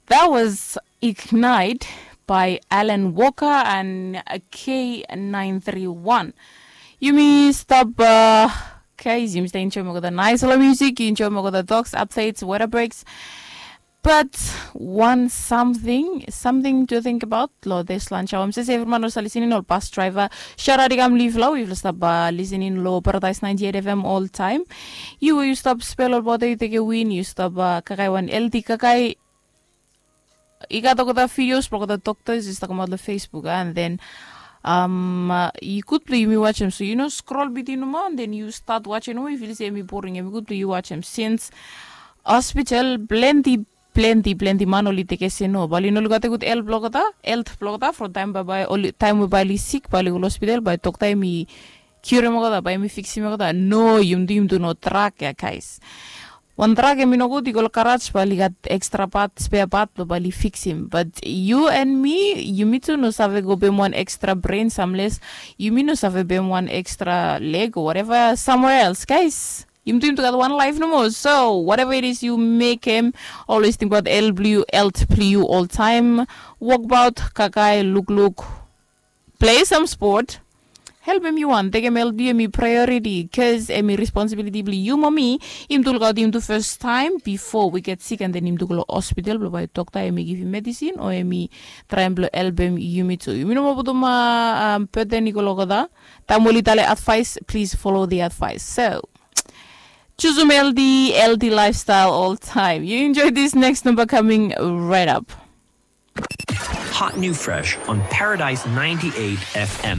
That was Ignite by Alan Walker and K931. You may stop guys, you stay enjoy the nice music, you enjoy the talks, updates, weather breaks. But something to think about. Lo this lunch. I'm saying everyone was listening or bus driver. Sharadigam leave low. We've stop listening low Paradise 98 FM all time. You stop spell or bother. You take a win. You stop kakai one LT kakai. You got the videos. But the doctors is talking about the Facebook and then. You could play me watch them. So scroll between them and then you start watching. If you say me boring, you could play you watch them since hospital plenty manoli take no bali no lugate good health blogata for time by time by sick bali hospital by talk time me cure mo by me fix mo no yum do no track guys one track me no good igol karach bali got extra part spare part bali fix him but you and me you me to no save go be one extra brain some less you me no save be one extra leg or whatever somewhere else guys. You to got one life no more. So whatever it is you make him, always think about LW all time. Walk about, kakai, look. Play some sport. Help him you want. Take him LB me priority. Cause me responsibility you mommy. Him to look him to first time before we get sick and then him to go hospital. By doctor me give him medicine or me try and help you me too. You know what pwede ni ko logoda. Tamuli tale advice. Please follow the advice. So. Choose LD lifestyle all time. You enjoy this next number coming right up. Hot New Fresh on Paradise 98 FM.